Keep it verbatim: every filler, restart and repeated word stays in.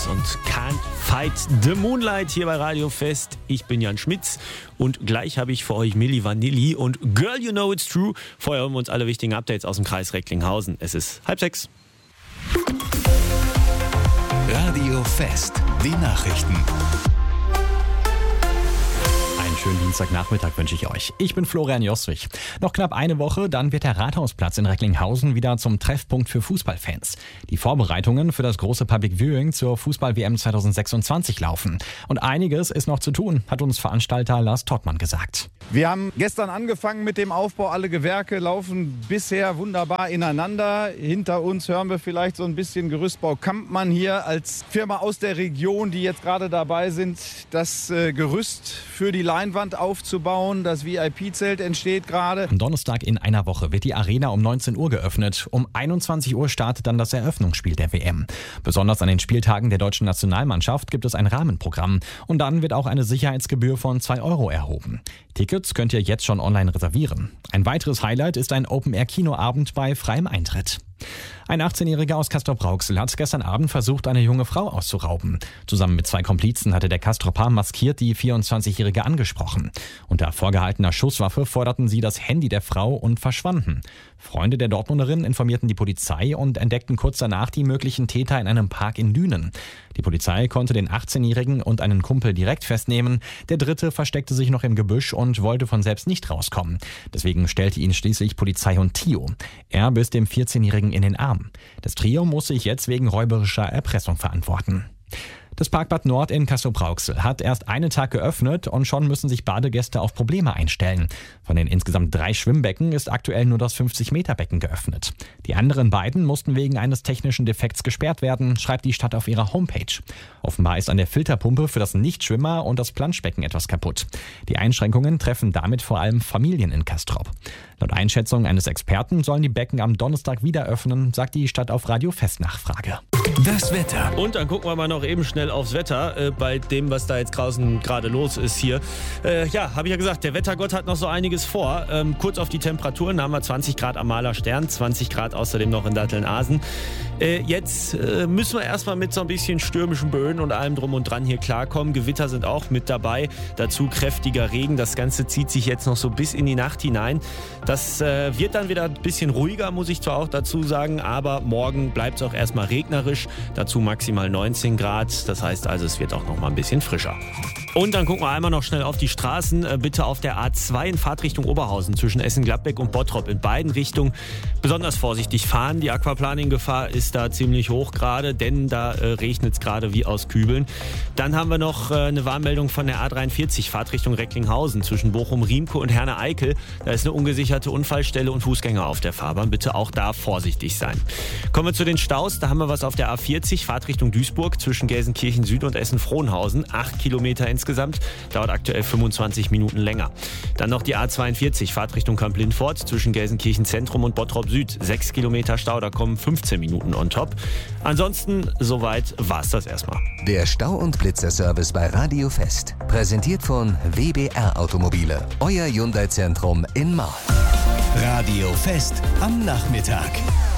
Rose und Can't Fight the Moonlight hier bei Radio Fest. Ich bin Jan Schmitz und gleich habe ich für euch Milli Vanilli und Girl You Know It's True. Vorher hören wir uns alle wichtigen Updates aus dem Kreis Recklinghausen. Es ist halb sechs. Radio Fest, die Nachrichten. Schönen Dienstagnachmittag wünsche ich euch. Ich bin Florian Jostrich. Noch knapp eine Woche, dann wird der Rathausplatz in Recklinghausen wieder zum Treffpunkt für Fußballfans. Die Vorbereitungen für das große Public Viewing zur Fußball-W M zwanzig sechsundzwanzig laufen. Und einiges ist noch zu tun, hat uns Veranstalter Lars Tottmann gesagt. Wir haben gestern angefangen mit dem Aufbau. Alle Gewerke laufen bisher wunderbar ineinander. Hinter uns hören wir vielleicht so ein bisschen Gerüstbau Kampmann hier als Firma aus der Region, die jetzt gerade dabei sind, das äh, Gerüst für die Leinwand aufzubauen. Das V I P-Zelt entsteht gerade. Am Donnerstag in einer Woche wird die Arena um neunzehn Uhr geöffnet. Um einundzwanzig Uhr startet dann das Eröffnungsspiel der W M. Besonders an den Spieltagen der deutschen Nationalmannschaft gibt es ein Rahmenprogramm. Und dann wird auch eine Sicherheitsgebühr von zwei Euro erhoben. Tickets könnt ihr jetzt schon online reservieren. Ein weiteres Highlight ist ein Open-Air-Kinoabend bei freiem Eintritt. Ein achtzehnjähriger aus Castrop-Rauxel hat gestern Abend versucht, eine junge Frau auszurauben. Zusammen mit zwei Komplizen hatte der Castroper maskiert die vierundzwanzigjährige angesprochen. Unter vorgehaltener Schusswaffe forderten sie das Handy der Frau und verschwanden. Freunde der Dortmunderin informierten die Polizei und entdeckten kurz danach die möglichen Täter in einem Park in Dünen. Die Polizei konnte den achtzehnjährigen und einen Kumpel direkt festnehmen. Der dritte versteckte sich noch im Gebüsch und wollte von selbst nicht rauskommen. Deswegen stellte ihn schließlich Polizei und Tio. Er biss dem vierzehnjährigen in den Arm. Das Trio muss sich jetzt wegen räuberischer Erpressung verantworten. Das Parkbad Nord in Castrop-Rauxel hat erst einen Tag geöffnet und schon müssen sich Badegäste auf Probleme einstellen. Von den insgesamt drei Schwimmbecken ist aktuell nur das fünfzig-Meter-Becken geöffnet. Die anderen beiden mussten wegen eines technischen Defekts gesperrt werden, schreibt die Stadt auf ihrer Homepage. Offenbar ist an der Filterpumpe für das Nichtschwimmer und das Planschbecken etwas kaputt. Die Einschränkungen treffen damit vor allem Familien in Castrop. Laut Einschätzung eines Experten sollen die Becken am Donnerstag wieder öffnen, sagt die Stadt auf Radio Fest Nachfrage. Das Wetter. Und dann gucken wir mal noch eben schnell aufs Wetter, äh, bei dem, was da jetzt draußen gerade los ist hier. Äh, ja, habe ich ja gesagt, der Wettergott hat noch so einiges vor. Ähm, kurz auf die Temperaturen, da haben wir zwanzig Grad am Mahler Stern, zwanzig Grad außerdem noch in Datteln-Asen. Äh, jetzt äh, müssen wir erstmal mit so ein bisschen stürmischen Böen und allem drum und dran hier klarkommen. Gewitter sind auch mit dabei, dazu kräftiger Regen. Das Ganze zieht sich jetzt noch so bis in die Nacht hinein. Das äh, wird dann wieder ein bisschen ruhiger, muss ich zwar auch dazu sagen, aber morgen bleibt es auch erstmal regnerisch. Dazu maximal neunzehn Grad, das heißt also, es wird auch noch mal ein bisschen frischer. Und dann gucken wir einmal noch schnell auf die Straßen. Bitte auf der A zwei in Fahrtrichtung Oberhausen zwischen Essen-Gladbeck und Bottrop in beiden Richtungen besonders vorsichtig fahren. Die Aquaplaning-Gefahr ist da ziemlich hoch gerade, denn da äh, regnet es gerade wie aus Kübeln. Dann haben wir noch äh, eine Warnmeldung von der A dreiundvierzig Fahrtrichtung Recklinghausen zwischen Bochum-Riemke und Herne-Eickel. Da ist eine ungesicherte Unfallstelle und Fußgänger auf der Fahrbahn. Bitte auch da vorsichtig sein. Kommen wir zu den Staus. Da haben wir was auf der A vierzig Fahrtrichtung Duisburg zwischen Gelsenkirchen Süd und Essen-Frohnhausen. Acht Kilometer insgesamt. Dauert aktuell fünfundzwanzig Minuten länger. Dann noch die A zweiundvierzig Fahrtrichtung Kamp-Lindfort zwischen Gelsenkirchen Zentrum und Bottrop Süd. Sechs Kilometer Stau, da kommen fünfzehn Minuten on top. Ansonsten, soweit war's das erstmal. Der Stau- und Blitzerservice bei Radio Fest. Präsentiert von W B R Automobile. Euer Hyundai-Zentrum in Marl. Radio Fest am Nachmittag.